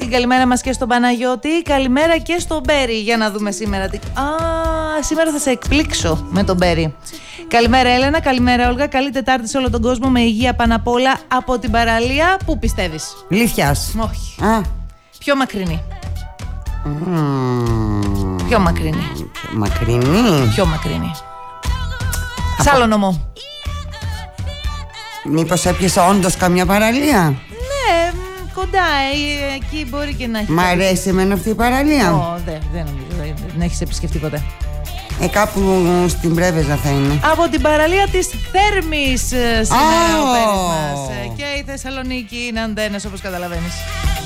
την καλημέρα μας και στον Παναγιώτη. Καλημέρα και στον Μπέρι. Για να δούμε σήμερα τι... σήμερα θα σε εκπλήξω με τον Μπέρι. Καλημέρα Έλενα, καλημέρα Όλγα. Καλή Τετάρτη σε όλο τον κόσμο με υγεία πάνω απ' όλα. Από την παραλία, πού πιστεύεις? Λίθιας. Όχι. Πιο μακρινή. Πιο μακρινή. Μακρινή. Πιο μακρινή. Σ' άλλο νομό. Μήπως έπιασα όντως καμιά παραλία? Ναι, κοντά, εκεί μπορεί και να έχει. Μ' αρέσει εμένα αυτή η παραλία. Δεν νομίζω, δεν έχεις επισκεφτεί ποτέ. Κάπου στην Πρέβεζα θα είναι. Από την παραλία της Θέρμης σήμερα ο Πέρις μας. Και η Θεσσαλονίκη είναι αντένες, όπως καταλαβαίνεις.